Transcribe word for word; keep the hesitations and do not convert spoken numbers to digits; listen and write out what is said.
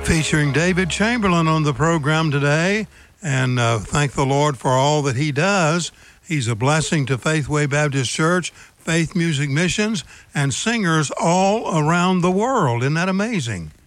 Featuring David Chamberlain on the program today, and uh, thank the Lord for all that he does. He's a blessing to Faithway Baptist Church, Faith Music Missions, and singers all around the world. Isn't that amazing?